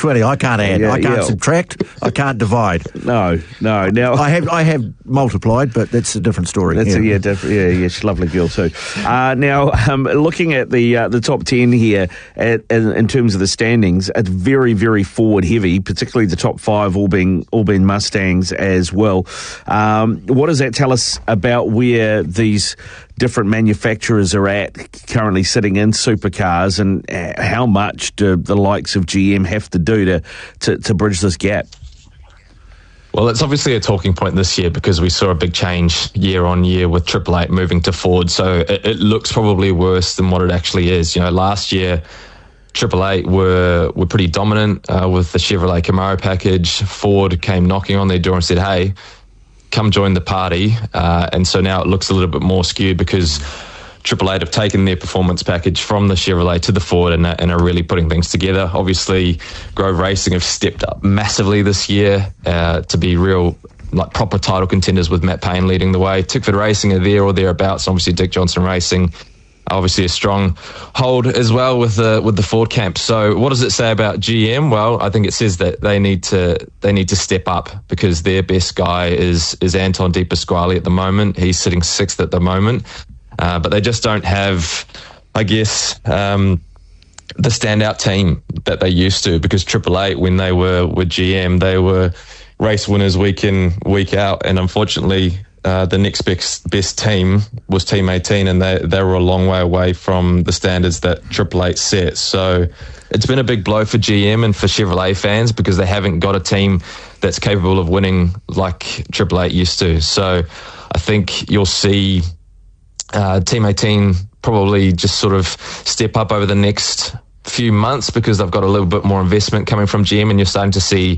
20. I can't add. I can't subtract. I can't divide. No. Now I have multiplied, but that's a different story. She's a lovely girl too. Now, looking at the top 10 here in terms of the standings, it's very, very forward heavy, particularly the top 5 all being Mustangs as well. What does that tell us about where these different manufacturers are at currently sitting in supercars, and how much do the likes of GM have to do to bridge this gap? Well, it's obviously a talking point this year because we saw a big change year on year with Triple Eight moving to Ford, so it looks probably worse than what it actually is. Last year Triple Eight were pretty dominant with the Chevrolet Camaro package. Ford came knocking on their door and said, hey, come join the party, and so now it looks a little bit more skewed because Triple Eight have taken their performance package from the Chevrolet to the Ford and are really putting things together. Obviously, Grove Racing have stepped up massively this year to be real, like proper title contenders with Matt Payne leading the way. Tickford Racing are there or thereabouts. Obviously, Dick Johnson Racing, obviously a strong hold as well with the Ford camp. So what does it say about GM? Well, I think it says that they need to step up because their best guy is Anton De Pasquale at the moment. He's sitting 6th at the moment. But they just don't have, I guess, the standout team that they used to, because Triple Eight, when they were with GM, they were race winners week in, week out. And unfortunately, the next best team was Team 18, and they were a long way away from the standards that Triple Eight set. So it's been a big blow for GM and for Chevrolet fans because they haven't got a team that's capable of winning like Triple Eight used to. So I think you'll see Team 18 probably just sort of step up over the next few months because they've got a little bit more investment coming from GM, and you're starting to see,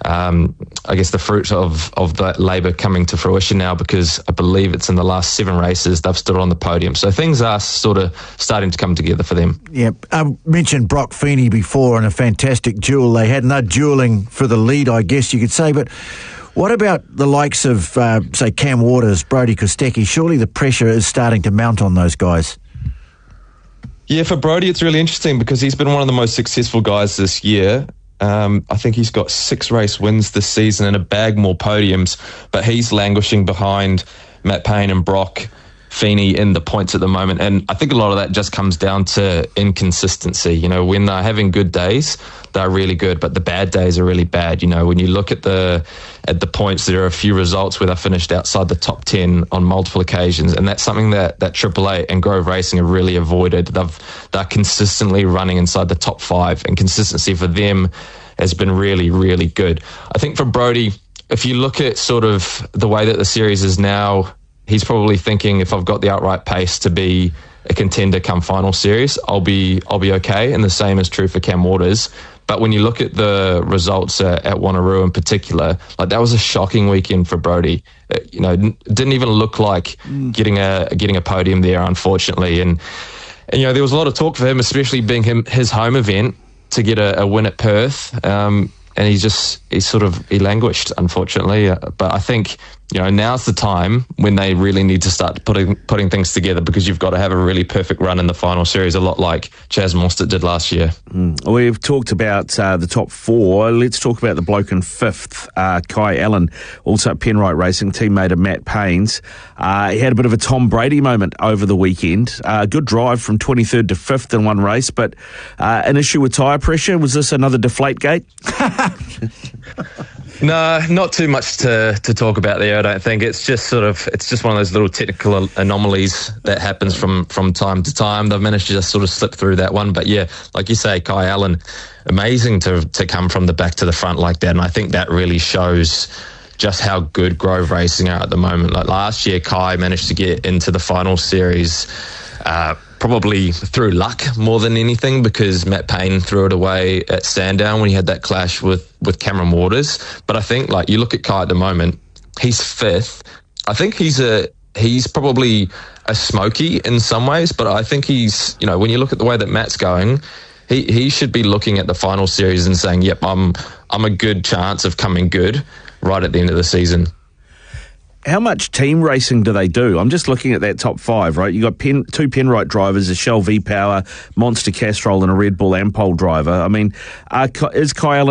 I guess, the fruit of that labour coming to fruition now, because I believe it's in the last 7 races they've stood on the podium. So things are sort of starting to come together for them. Yeah, I mentioned Brock Feeney before and a fantastic duel they had, and they're duelling for the lead, I guess you could say, but what about the likes of, say, Cam Waters, Brodie Kostecki? Surely the pressure is starting to mount on those guys. Yeah, for Brodie, it's really interesting because he's been one of the most successful guys this year. I think he's got 6 race wins this season and a bag more podiums, but he's languishing behind Matt Payne and Brock Feeney in the points at the moment. And I think a lot of that just comes down to inconsistency. When they're having good days, they're really good, but the bad days are really bad. When you look at the points, there are a few results where they finished outside the top 10 on multiple occasions, and that's something that Triple Eight and Grove Racing have really avoided. They're consistently running inside the top 5, and consistency for them has been really, really good. I think for Brodie, if you look at sort of the way that the series is now, he's probably thinking, if I've got the outright pace to be a contender come final series, I'll be okay. And the same is true for Cam Waters. But when you look at the results at Wanneroo in particular, like that was a shocking weekend for Brodie. It didn't even look like getting a podium there, unfortunately. And there was a lot of talk for him, especially being his home event, to get a win at Perth. And he languished, unfortunately. But I think, now's the time when they really need to start putting things together, because you've got to have a really perfect run in the final series, a lot like Chaz Mostert did last year. We've talked about the top 4. Let's talk about the bloke in 5th, Kai Allen, also at Penrite Racing, teammate of Matt Payne's. He had a bit of a Tom Brady moment over the weekend. Good drive from 23rd to 5th in one race, but an issue with tyre pressure. Was this another Deflategate? No, not too much to talk about there, I don't think. It's just one of those little technical anomalies that happens from time to time. They've managed to just sort of slip through that one. But yeah, like you say, Kai Allen, amazing to come from the back to the front like that. And I think that really shows just how good Grove Racing are at the moment. Like last year, Kai managed to get into the final series probably through luck more than anything, because Matt Payne threw it away at Sandown when he had that clash with Cameron Waters. But I think, like, you look at Kai at the moment, he's 5th. I think he's probably a smoky in some ways, but I think he's, when you look at the way that Matt's going, he should be looking at the final series and saying, yep, I'm a good chance of coming good right at the end of the season. How much team racing do they do? I'm just looking at that top 5, right? You got 2 Penrite drivers, a Shell V-Power, Monster Castrol, and a Red Bull Ampol driver. I mean, is Kai Allen